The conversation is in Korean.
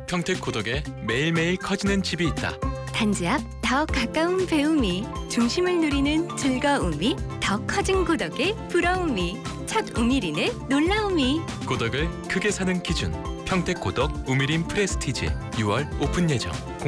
평택 고덕에 매일매일 커지는 집이 있다. 단지 앞 더 가까운 배움이, 중심을 누리는 즐거움이, 더 커진 고덕의 부러움이, 첫 우미린의 놀라움이. 고덕을 크게 사는 기준. 평택 고덕 우미린 프레스티지 6월 오픈 예정.